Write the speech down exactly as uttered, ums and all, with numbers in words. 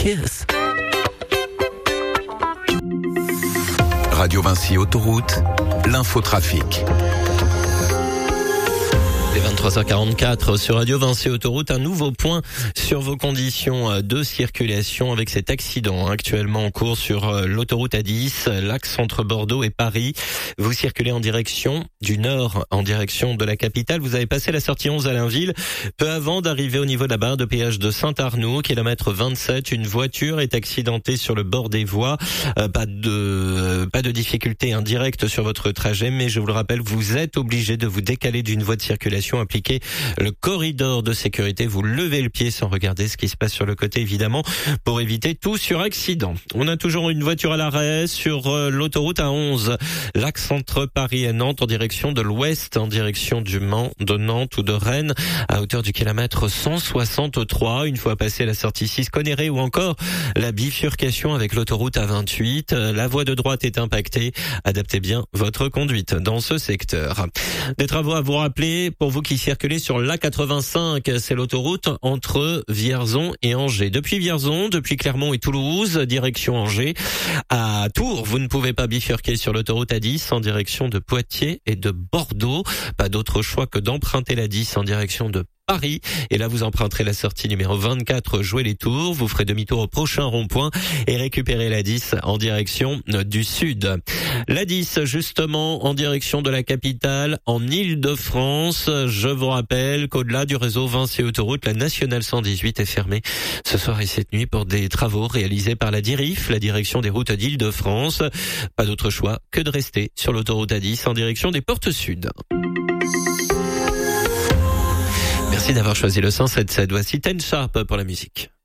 kiss. Radio Vinci Autoroute, l'infotrafic. vingt-trois heures quarante-quatre sur Radio Vinci Autoroute, un nouveau point sur vos conditions de circulation avec cet accident actuellement en cours sur l'autoroute A dix, l'axe entre Bordeaux et Paris. Vous circulez en direction du nord, en direction de la capitale. Vous avez passé la sortie onze à Lainville. Peu avant d'arriver au niveau de la barre de péage de Saint-Arnoux, kilomètre vingt-sept, une voiture est accidentée sur le bord des voies. Euh, pas de pas de difficulté indirecte sur votre trajet, mais je vous le rappelle, vous êtes obligé de vous décaler d'une voie de circulation, appliquer le corridor de sécurité. Vous levez le pied sans regarder ce qui se passe sur le côté, évidemment, pour éviter tout suraccident. On a toujours une voiture à l'arrêt sur euh, l'autoroute A onze, l'axe entre Paris et Nantes en direction de l'ouest, en direction du Mans, de Nantes ou de Rennes, à hauteur du kilomètre cent soixante-trois. Une fois passé la sortie six Conneré ou encore la bifurcation avec l'autoroute A vingt-huit, la voie de droite est impactée. Adaptez bien votre conduite dans ce secteur. Des travaux à vous rappeler pour vous qui circulez sur l'A quatre-vingt-cinq, c'est l'autoroute entre Vierzon et Angers. Depuis Vierzon, depuis Clermont et Toulouse, direction Angers. À Tours, vous ne pouvez pas bifurquer sur l'autoroute A dix en direction de Poitiers et de Bordeaux. Pas d'autre choix que d'emprunter la dix en direction de Paris. Et là, vous emprunterez la sortie numéro vingt-quatre, jouez les tours. Vous ferez demi-tour au prochain rond-point et récupérez la dix en direction du sud. La dix, justement, en direction de la capitale, en Île-de-France. Je vous rappelle qu'au-delà du réseau Vinci Autoroute, la nationale cent dix-huit est fermée ce soir et cette nuit pour des travaux réalisés par la DIRIF, la direction des routes d'Île-de-France. Pas d'autre choix que de rester sur l'autoroute A dix en direction des portes sud. Merci d'avoir choisi le cent soixante-dix-sept. Voici Ten Sharp pour la musique.